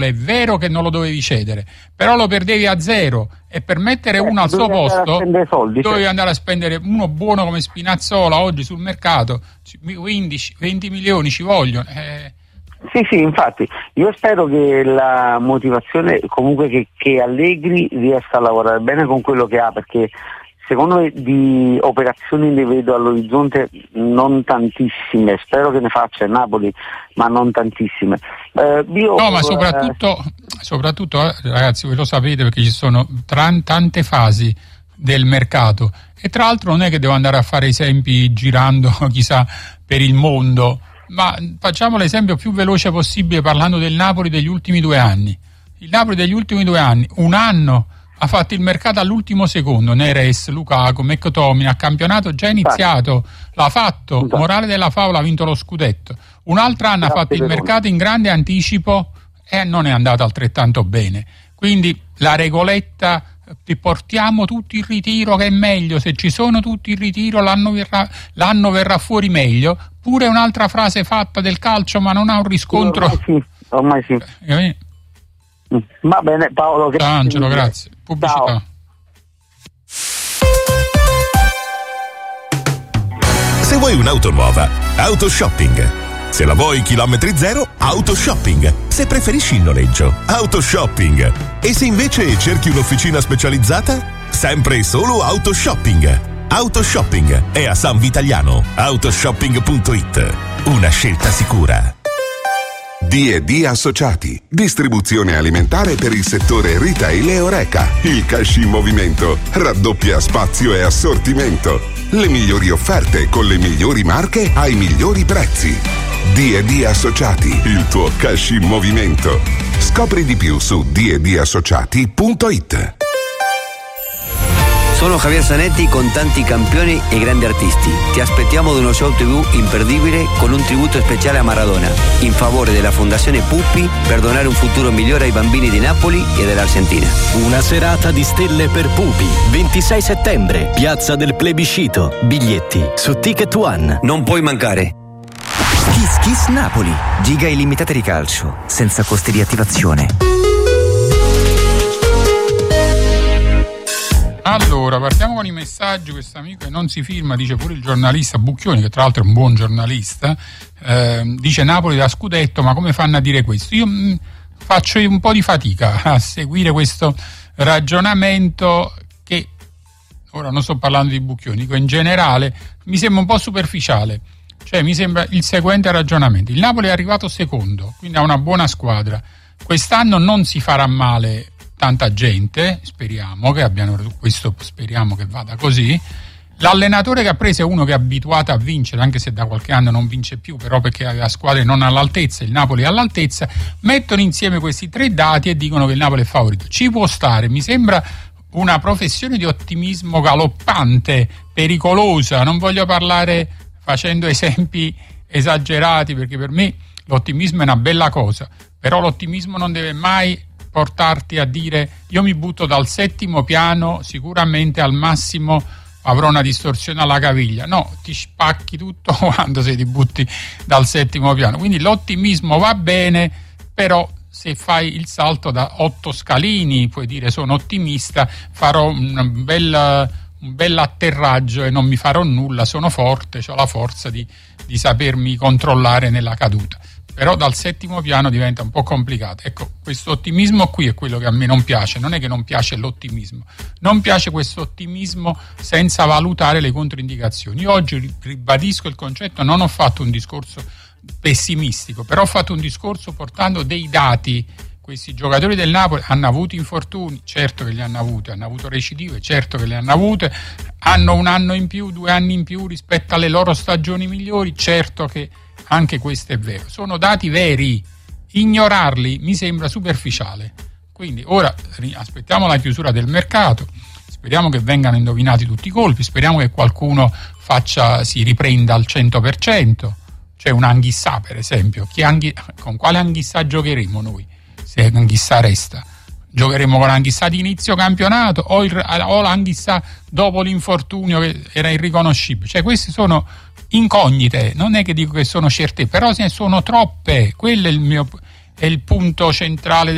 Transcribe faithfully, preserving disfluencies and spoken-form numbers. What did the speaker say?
È vero che non lo dovevi cedere, però lo perdevi a zero e per mettere eh, uno al suo posto soldi, dovevi cioè. andare a spendere uno buono come Spinazzola oggi sul mercato, quindici venti milioni ci vogliono. Eh. Sì, sì, infatti io spero che la motivazione comunque che, che Allegri riesca a lavorare bene con quello che ha, perché secondo me di operazioni ne vedo all'orizzonte non tantissime, spero che ne faccia il Napoli, ma non tantissime. Eh, io, no, ma soprattutto, eh... soprattutto eh, ragazzi, voi lo sapete perché ci sono tran- tante fasi del mercato e tra l'altro non è che devo andare a fare esempi girando chissà per il mondo, ma facciamo l'esempio più veloce possibile parlando del Napoli degli ultimi due anni. Il Napoli degli ultimi due anni, un anno ha fatto il mercato all'ultimo secondo, Neres, Lukaku, McTominay, ha campionato già iniziato, l'ha fatto, morale della favola, ha vinto lo scudetto. Un altro anno ha fatto il mercato in grande anticipo e non è andato altrettanto bene. Quindi la regoletta, ti portiamo tutti in ritiro che è meglio, se ci sono tutti in ritiro l'anno verrà, l'anno verrà fuori meglio, pure un'altra frase fatta del calcio ma non ha un riscontro. Ormai sì, ormai sì. Eh, Va bene Paolo, grazie. Ciao Angelo, grazie. Pubblicità. Ciao. Se vuoi un'auto nuova, Auto Shopping. Se la vuoi chilometri zero, Auto Shopping. Se preferisci il noleggio, Auto Shopping. E se invece cerchi un'officina specializzata, sempre e solo Auto Shopping. Auto Shopping è a San Vitaliano. autoshopping punto it. Una scelta sicura. D e D Associati, distribuzione alimentare per il settore retail e Horeca. Il cash in movimento raddoppia spazio e assortimento. Le migliori offerte con le migliori marche ai migliori prezzi. D e D Associati, il tuo cash in movimento. Scopri di più su d e d associati punto it. Sono Javier Zanetti con tanti campioni e grandi artisti. Ti aspettiamo ad uno show tivù imperdibile con un tributo speciale a Maradona in favore della Fondazione Puppi per donare un futuro migliore ai bambini di Napoli e dell'Argentina. Una serata di stelle per Pupi, ventisei settembre, Piazza del Plebiscito. Biglietti su Ticket One. Non puoi mancare. Kiss Kiss Napoli, giga illimitate di calcio, senza costi di attivazione. Allora, partiamo con i messaggi. Questo amico che non si firma, dice pure il giornalista Bucchioni, che tra l'altro è un buon giornalista, eh, dice Napoli da scudetto, ma come fanno a dire questo? Io mh, faccio un po' di fatica a seguire questo ragionamento che, ora non sto parlando di Bucchioni, dico in generale, mi sembra un po' superficiale. Cioè mi sembra il seguente ragionamento: il Napoli è arrivato secondo, quindi ha una buona squadra, quest'anno non si farà male tanta gente, speriamo che abbiano questo, speriamo che vada così. L'allenatore che ha preso è uno che è abituato a vincere, anche se da qualche anno non vince più, però perché aveva squadre non all'altezza, il Napoli è all'altezza. Mettono insieme questi tre dati e dicono che il Napoli è favorito. Ci può stare, mi sembra una professione di ottimismo galoppante, pericolosa. Non voglio parlare facendo esempi esagerati, perché per me l'ottimismo è una bella cosa, però l'ottimismo non deve mai portarti a dire io mi butto dal settimo piano, sicuramente al massimo avrò una distorsione alla caviglia. No, ti spacchi tutto quando se ti butti dal settimo piano. Quindi l'ottimismo va bene, però se fai il salto da otto scalini puoi dire sono ottimista, farò un bel, un bel atterraggio e non mi farò nulla, sono forte, ho la forza di, di sapermi controllare nella caduta. Però dal settimo piano diventa un po' complicato. Ecco, questo ottimismo qui è quello che a me non piace. Non è che non piace l'ottimismo, non piace questo ottimismo senza valutare le controindicazioni. Io oggi ribadisco il concetto, non ho fatto un discorso pessimistico, però ho fatto un discorso portando dei dati. Questi giocatori del Napoli hanno avuto infortuni, certo che li hanno avuti, hanno avuto recidive, certo che le hanno avute, hanno un anno in più, due anni in più rispetto alle loro stagioni migliori, certo che anche questo è vero, sono dati veri, ignorarli mi sembra superficiale. Quindi ora aspettiamo la chiusura del mercato, speriamo che vengano indovinati tutti i colpi, speriamo che qualcuno faccia, si riprenda al cento per cento. C'è un Anghissà per esempio, Chi Anghi, con quale Anghissà giocheremo noi se Anghissà resta? Giocheremo con Anghissà di inizio campionato o, il, o l'Anghissà dopo l'infortunio che era irriconoscibile? Cioè queste sono incognite, non è che dico che sono certe, però se ne sono troppe. Quello è il mio è il punto centrale